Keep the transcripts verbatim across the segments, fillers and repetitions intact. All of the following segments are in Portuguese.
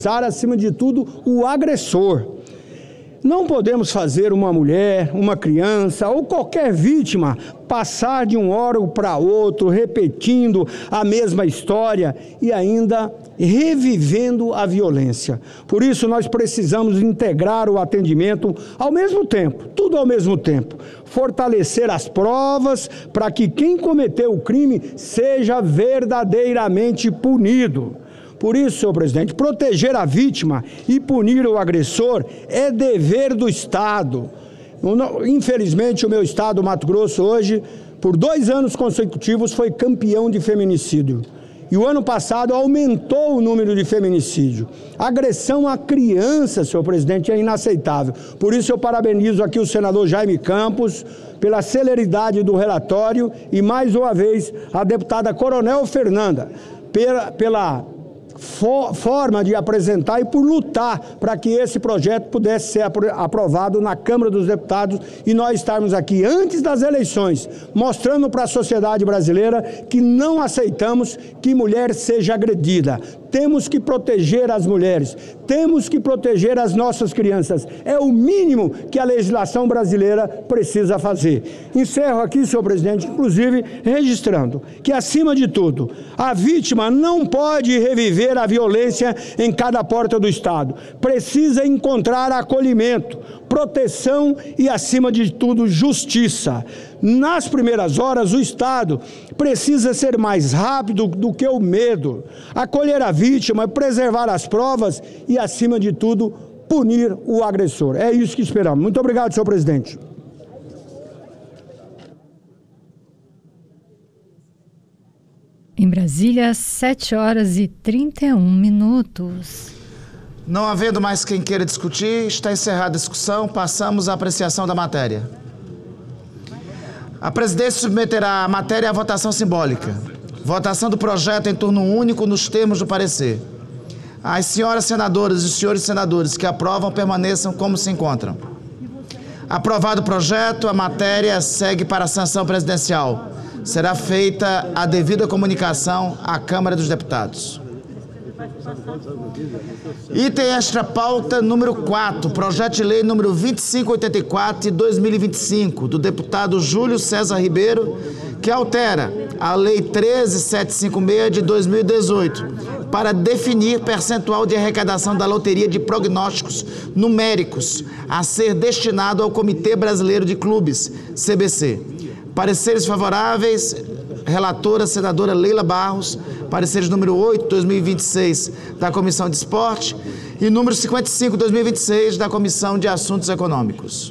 acima de tudo, o agressor. Não podemos fazer uma mulher, uma criança ou qualquer vítima passar de um órgão para outro, repetindo a mesma história e ainda revivendo a violência. Por isso, nós precisamos integrar o atendimento ao mesmo tempo, tudo ao mesmo tempo. Fortalecer as provas para que quem cometeu o crime seja verdadeiramente punido. Por isso, senhor presidente, proteger a vítima e punir o agressor é dever do Estado. Infelizmente, o meu estado, Mato Grosso, hoje, por dois anos consecutivos, foi campeão de feminicídio. E o ano passado aumentou o número de feminicídio. Agressão a criança, senhor presidente, é inaceitável. Por isso eu parabenizo aqui o senador Jaime Campos pela celeridade do relatório e, mais uma vez, a deputada Coronel Fernanda pela... pela For, forma de apresentar e por lutar para que esse projeto pudesse ser aprovado na Câmara dos Deputados e nós estarmos aqui antes das eleições, mostrando para a sociedade brasileira que não aceitamos que mulher seja agredida. Temos que proteger as mulheres, temos que proteger as nossas crianças. É o mínimo que a legislação brasileira precisa fazer. Encerro aqui, senhor presidente, inclusive registrando que, acima de tudo, a vítima não pode reviver a violência em cada porta do Estado. Precisa encontrar acolhimento, proteção e, acima de tudo, justiça. Nas primeiras horas, o Estado precisa ser mais rápido do que o medo, acolher a vítima, preservar as provas e, acima de tudo, punir o agressor. É isso que esperamos. Muito obrigado, senhor presidente. Em Brasília, sete horas e trinta e um minutos. Não havendo mais quem queira discutir, está encerrada a discussão. Passamos à apreciação da matéria. A presidência submeterá a matéria à votação simbólica. Votação do projeto em turno único nos termos do parecer. As senhoras senadoras e os senhores senadores que aprovam permaneçam como se encontram. Aprovado o projeto, a matéria segue para a sanção presidencial. Será feita a devida comunicação à Câmara dos Deputados. Item extra pauta número quatro, projeto de lei número vinte e cinco oitenta e quatro de dois mil e vinte e cinco, do deputado Júlio César Ribeiro, que altera a lei treze mil setecentos e cinquenta e seis de dois mil e dezoito, para definir percentual de arrecadação da loteria de prognósticos numéricos a ser destinado ao Comitê Brasileiro de Clubes, C B C. Pareceres favoráveis, relatora, senadora Leila Barros, pareceres número oito, dois mil e vinte e seis, da Comissão de Esporte, e número cinquenta e cinco, dois mil e vinte e seis, da Comissão de Assuntos Econômicos.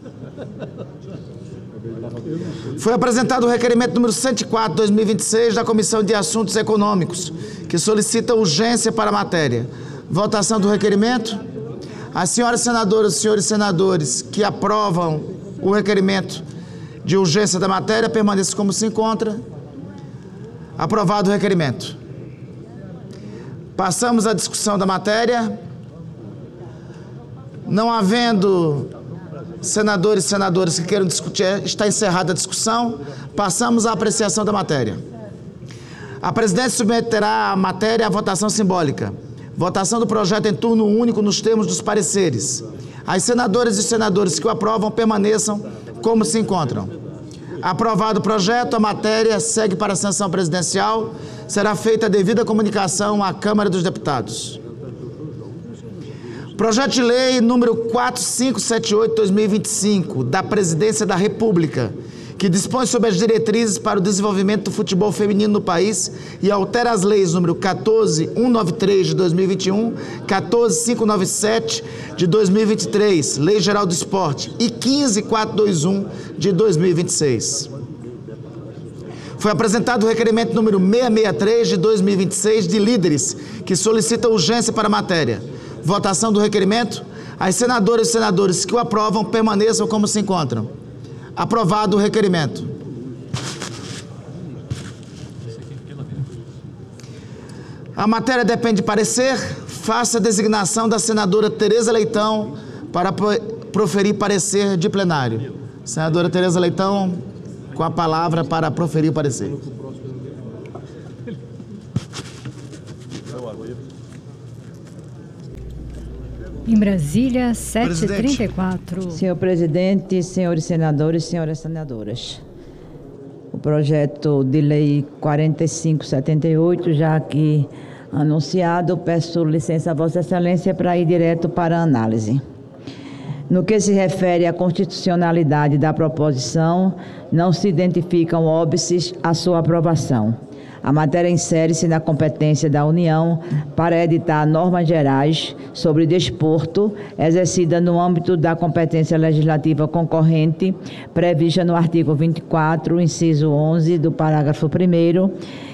Foi apresentado o requerimento número cento e quatro, dois mil e vinte e seis, da Comissão de Assuntos Econômicos, que solicita urgência para a matéria. Votação do requerimento. As senhoras senadoras e senhores senadores que aprovam o requerimento de urgência da matéria, permaneça como se encontra. Aprovado o requerimento. Passamos à discussão da matéria. Não havendo senadores e senadoras que queiram discutir, está encerrada a discussão. Passamos à apreciação da matéria. A presidência submeterá a matéria à votação simbólica. Votação do projeto em turno único nos termos dos pareceres. As senadoras e senadores que o aprovam permaneçam como se encontram. Aprovado o projeto, a matéria segue para a sanção presidencial. Será feita a devida comunicação à Câmara dos Deputados. Projeto de lei número quatro mil quinhentos e setenta e oito de dois mil e vinte e cinco, da Presidência da República, que dispõe sobre as diretrizes para o desenvolvimento do futebol feminino no país e altera as leis número quatorze mil cento e noventa e três de dois mil e vinte e um, quatorze mil quinhentos e noventa e sete de dois mil e vinte e três, Lei Geral do Esporte, e quinze mil quatrocentos e vinte e um de dois mil e vinte e seis. Foi apresentado o requerimento número seiscentos e sessenta e três de dois mil e vinte e seis de líderes, que solicita urgência para a matéria. Votação do requerimento. As senadoras e senadores que o aprovam permaneçam como se encontram. Aprovado o requerimento. A matéria depende de parecer. Faça a designação da senadora Tereza Leitão para proferir parecer de plenário. Senadora Tereza Leitão, com a palavra para proferir o parecer. Em Brasília, sete e trinta e quatro. Senhor presidente, senhores senadores, senhoras senadoras. O projeto de lei quarenta e cinco setenta e oito, já aqui anunciado, peço licença a Vossa Excelência para ir direto para a análise. No que se refere à constitucionalidade da proposição, não se identificam óbices à sua aprovação. A matéria insere-se na competência da União para editar normas gerais sobre desporto, exercida no âmbito da competência legislativa concorrente, prevista no artigo vinte e quatro, inciso onze, do parágrafo primeiro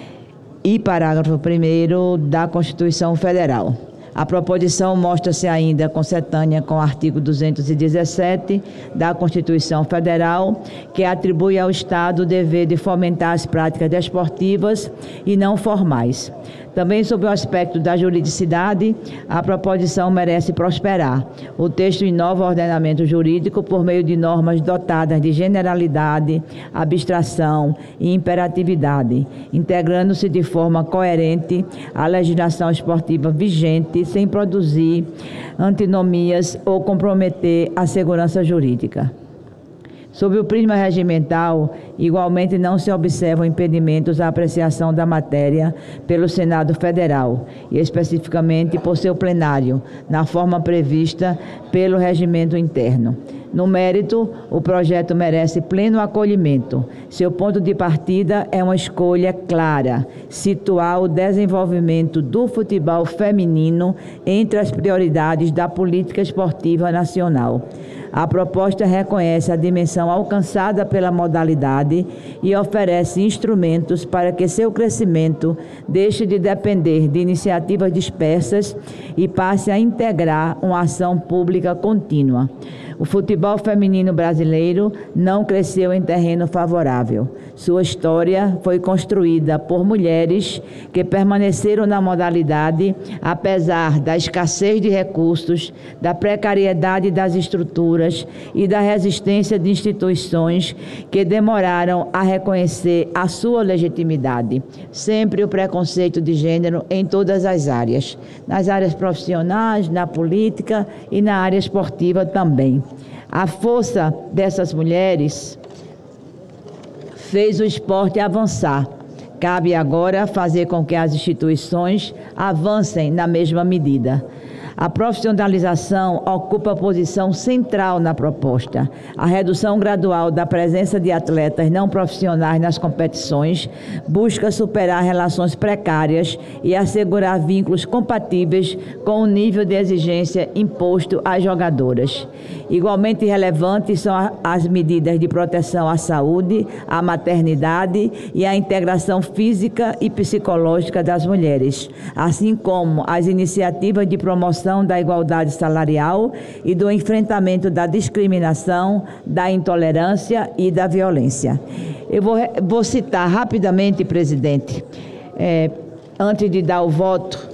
e parágrafo primeiro da Constituição Federal. A proposição mostra-se ainda concetânea com o artigo duzentos e dezessete da Constituição Federal, que atribui ao Estado o dever de fomentar as práticas desportivas e não formais. Também, sob o aspecto da juridicidade, a proposição merece prosperar. O texto inova o ordenamento jurídico por meio de normas dotadas de generalidade, abstração e imperatividade, integrando-se de forma coerente à legislação esportiva vigente, sem produzir antinomias ou comprometer a segurança jurídica. Sob o prisma regimental, igualmente não se observam impedimentos à apreciação da matéria pelo Senado Federal, e especificamente por seu plenário, na forma prevista pelo regimento interno. No mérito, o projeto merece pleno acolhimento. Seu ponto de partida é uma escolha clara: situar o desenvolvimento do futebol feminino entre as prioridades da política esportiva nacional. A proposta reconhece a dimensão alcançada pela modalidade e oferece instrumentos para que seu crescimento deixe de depender de iniciativas dispersas e passe a integrar uma ação pública contínua. O futebol feminino brasileiro não cresceu em terreno favorável. Sua história foi construída por mulheres que permaneceram na modalidade apesar da escassez de recursos, da precariedade das estruturas e da resistência de instituições que demoraram a reconhecer a sua legitimidade. Sempre o preconceito de gênero em todas as áreas, nas áreas profissionais, na política e na área esportiva também. A força dessas mulheres fez o esporte avançar. Cabe agora fazer com que as instituições avancem na mesma medida. A profissionalização ocupa posição central na proposta. A redução gradual da presença de atletas não profissionais nas competições busca superar relações precárias e assegurar vínculos compatíveis com o nível de exigência imposto às jogadoras. Igualmente relevantes são as medidas de proteção à saúde, à maternidade e à integração física e psicológica das mulheres, assim como as iniciativas de promoção da igualdade salarial e do enfrentamento da discriminação, da intolerância e da violência. Eu vou, vou citar rapidamente, presidente, é, antes de dar o voto,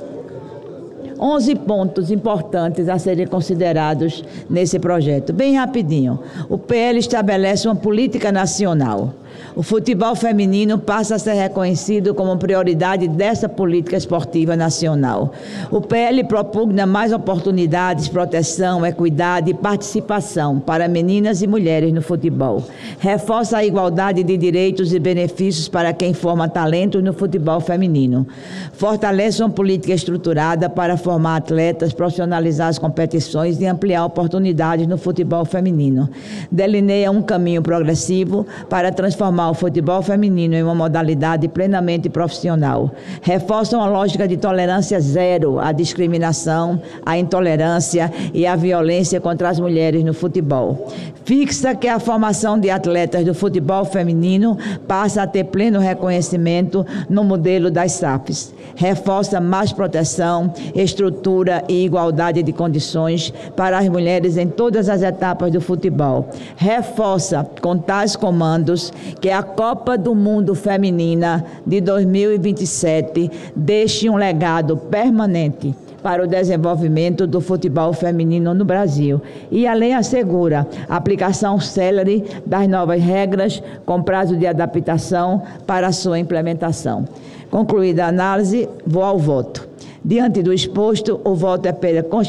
onze pontos importantes a serem considerados nesse projeto. Bem rapidinho. O P L estabelece uma política nacional. O futebol feminino passa a ser reconhecido como prioridade dessa política esportiva nacional. O P L propugna mais oportunidades, proteção, equidade e participação para meninas e mulheres no futebol. Reforça a igualdade de direitos e benefícios para quem forma talentos no futebol feminino. Fortalece uma política estruturada para formar atletas, profissionalizar as competições e ampliar oportunidades no futebol feminino. Delineia um caminho progressivo para transformar o futebol feminino em uma modalidade plenamente profissional. Reforça uma lógica de tolerância zero à discriminação, à intolerância e à violência contra as mulheres no futebol. Fixa que a formação de atletas do futebol feminino passa a ter pleno reconhecimento no modelo das S A Fs. Reforça mais proteção, estrutura e igualdade de condições para as mulheres em todas as etapas do futebol. Reforça com tais comandos que a Copa do Mundo Feminina de dois mil e vinte e sete deixe um legado permanente para o desenvolvimento do futebol feminino no Brasil. E a lei assegura a aplicação célere das novas regras com prazo de adaptação para a sua implementação. Concluída a análise, vou ao voto. Diante do exposto, o voto é pela Constituição